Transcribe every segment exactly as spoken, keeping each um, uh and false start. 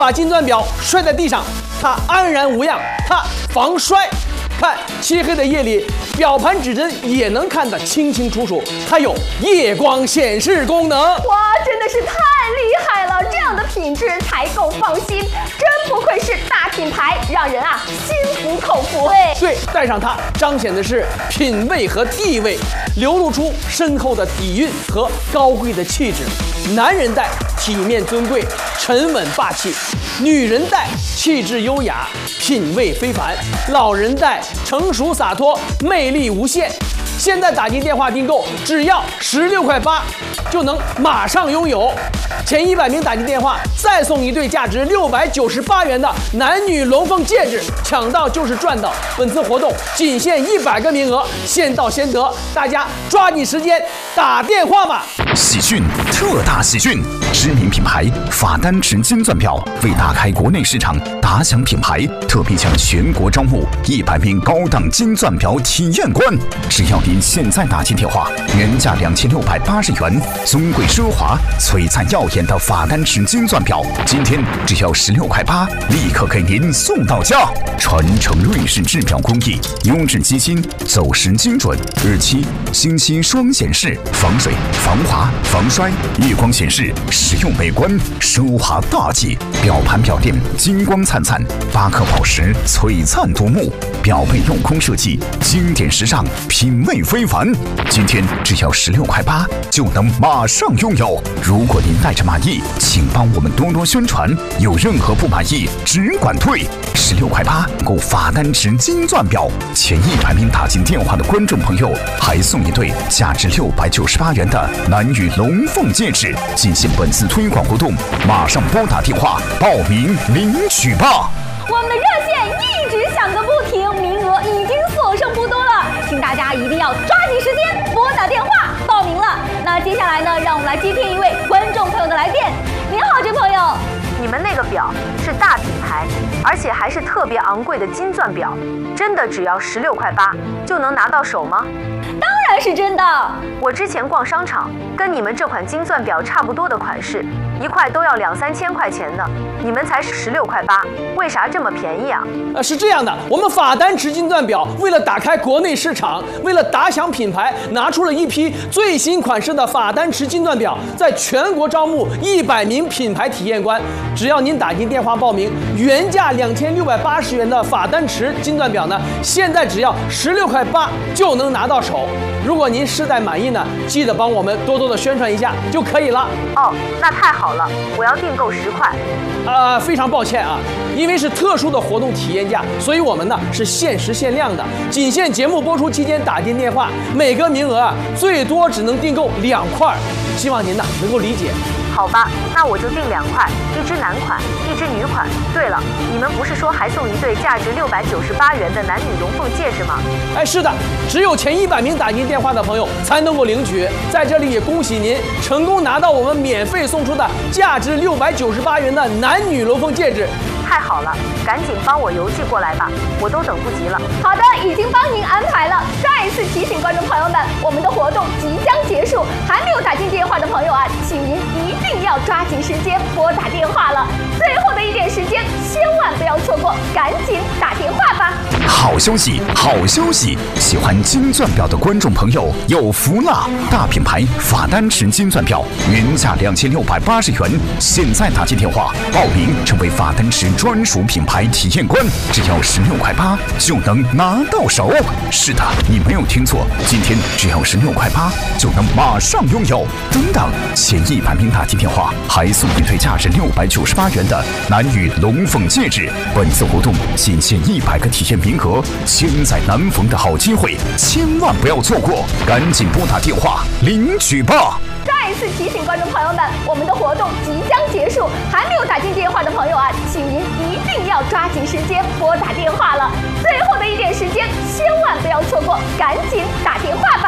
把金钻表摔在地上，它安然无恙，它防摔。看，漆黑的夜里，表盘指针也能看得清清楚楚，它有夜光显示功能。 哇，真的是太厉害了！这样的品质才够放心，真不愧是大品牌，让人啊心服口服。 对对，戴上它，彰显的是品味和地位，流露出深厚的底蕴和高贵的气质。男人戴体面尊贵、沉稳霸气，女人戴气质优雅、品味非凡，老人戴成熟洒脱、魅力无限。现在打进电话订购，只要十六块八，就能马上拥有。前一百名打进电话，再送一对价值六百九十八元的男女龙凤戒指，抢到就是赚到。本次活动仅限一百个名额，先到先得，大家抓紧时间打电话吧。 喜讯，特大喜讯！知名品牌法丹池金钻表为打开国内市场，打响品牌特别向全国招募一百名高档金钻表体验官。只要您现在打进电话，原价两千六百八十元，尊贵奢华、璀璨耀眼的法丹池金钻表，今天只要十六块八，立刻给您送到家。传承瑞士制表工艺，优质机芯，走时精准，日期、星期双显示，防水、防滑、防摔，夜光显示，实用美观，奢华大气。表盘表垫金光灿灿，八颗宝石璀璨夺目，表背镂空设计，经典时尚，品味非凡。今天只要十六块八，就能马上拥有。如果您带着满意，请帮我们多多宣传，有任何不满意只管退。十六块八购法丹池金钻表，前一百名打进电话的观众朋友还送一对价值六百九十八元的男女龙凤戒指。进行本次推广活动，马上拨打电话报名领取吧。 我们的热线一直响个不停，名额已经所剩不多了，请大家一定要抓紧时间拨打电话报名了。那接下来呢，让我们来接听一位观众朋友的来电。您好，这朋友。 你们那个表是大品牌，而且还是特别昂贵的金钻表，真的只要十六块八就能拿到手吗？ 当然是真的。 我之前逛商场，跟你们这款金钻表差不多的款式，一块都要两三千块钱呢，你们才十六块八，为啥这么便宜啊？ 呃，是这样的，我们法丹池金钻表为了打开国内市场，为了打响品牌，拿出了一批最新款式的法丹池金钻表，在全国招募一百名品牌体验官。只要您打进电话报名，原价两千六百八十元的法丹池金钻表呢，现在只要十六块八就能拿到手。如果您试戴满意呢，记得帮我们多多的宣传一下就可以了。 哦，那太好了，我要订购十块。 呃，非常抱歉啊，因为是特殊的活动体验价，所以我们呢是限时限量的，仅限节目播出期间打进电话，每个名额啊最多只能订购两块，希望您呢能够理解。 好吧，那我就订两块，一只男款，一只女款。对了，你们不是说还送一对价值六百九十八元的男女龙凤戒指吗？ 哎，是的，只有前一百名打进电话的朋友才能够领取。在这里也恭喜您成功拿到我们免费送出的价值六百九十八元的男女龙凤戒指。 太好了，赶紧帮我邮寄过来吧，我都等不及了。 好的，已经帮您安排了。再次提醒观众朋友们，我们的活动即将结束，还没有打进电话的朋友啊，请您一定要抓紧时间拨打电话了。最后的一点时间，千万不要错过，赶紧打电话吧。 好消息，好消息！喜欢金钻表的观众朋友有福了！大品牌法丹池金钻表原价两千六百八十元，现在打进电话报名成为法丹池专属品牌体验官，只要十六块八就能拿到手。是的，你没有听错，今天只要十六块八就能马上拥有。等等，前一百名打进电话还送一对价值六百九十八元的男女龙凤戒指。本次活动仅限一百个体验名额，千载难逢的好机会，千万不要错过，赶紧拨打电话领取吧。 再次提醒观众朋友们，我们的活动即将结束，还没有打进电话的朋友啊，请您一定要抓紧时间拨打电话了。最后的一点时间，千万不要错过，赶紧打电话吧。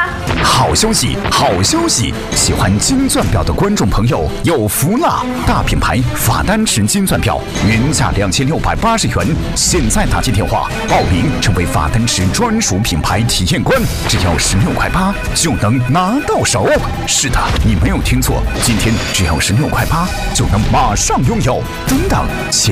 好消息，好消息！喜欢金钻表的观众朋友有福了！大品牌法丹池金钻表原价两千六百八十元，现在打进电话报名成为法丹池专属品牌体验官，只要十六块八就能拿到手。是的，你没有听错，今天只要十六块八就能马上拥有。等等，